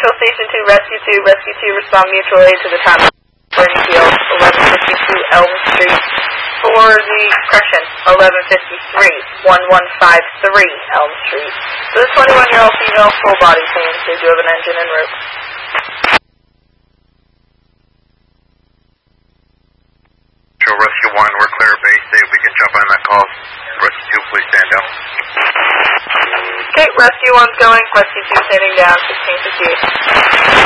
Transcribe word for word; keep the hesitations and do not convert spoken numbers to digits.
Central Station two, Rescue two, Rescue two, respond mutual aid to the town of Springfield, eleven fifty-two Elm Street. For the, correction, eleven fifty-three, eleven fifty-three Elm Street. So the twenty-one-year-old female, full body pain, they do have an engine en route. Rescue one, we're clear of base state. We can jump on that call. Rescue two, please stand down. Okay, Rescue one's going. Rescue two standing down, sixteen fifty-eight.